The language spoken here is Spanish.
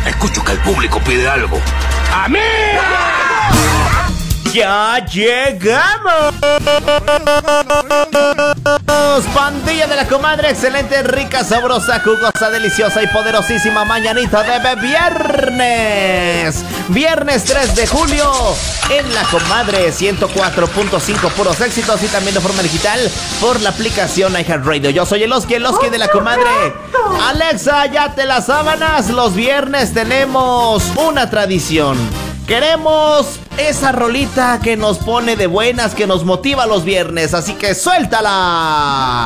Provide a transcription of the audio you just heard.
Escucho que el público pide algo. ¡Amén! ¡Ya llegamos! Pandilla de la comadre, excelente, rica, sabrosa, jugosa, deliciosa y poderosísima mañanita de viernes. Viernes 3 de julio en la comadre 104.5, puros éxitos, y también de forma digital por la aplicación iHeartRadio. Yo soy el Oski de la comadre. Alexa, ya te las sábanas. Los viernes tenemos una tradición. Queremos esa rolita que nos pone de buenas, que nos motiva los viernes, así que suéltala.